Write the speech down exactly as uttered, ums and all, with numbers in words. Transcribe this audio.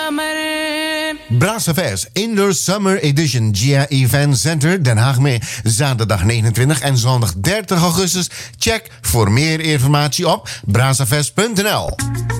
Summer. Brassafest Indoor Summer Edition G I A Event Center Den Haag mee. Zaterdag negenentwintig en zondag dertig augustus. Check voor meer informatie op brassafest punt n l.